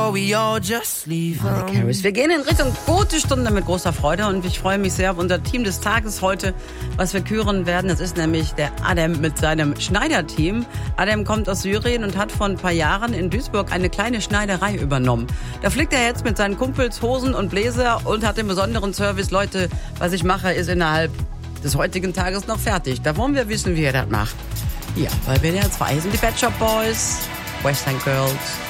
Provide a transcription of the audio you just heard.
before we all just leave. Caris. Wir gehen in Richtung gute Stunde mit großer Freude und ich freue mich sehr auf unser Team des Tages heute, was wir küren werden. Das ist nämlich der Adem mit seinem Schneiderteam. Adem kommt aus Syrien und hat vor ein paar Jahren in Duisburg eine kleine Schneiderei übernommen. Da flickt er jetzt mit seinen Kumpels Hosen und Bläser und hat den besonderen Service. Leute, was ich mache, ist innerhalb des heutigen Tages noch fertig. Da wollen wir wissen, wie er das macht. Ja, weil wir ja zwei sind, die Pet Shop Boys, Western Girls.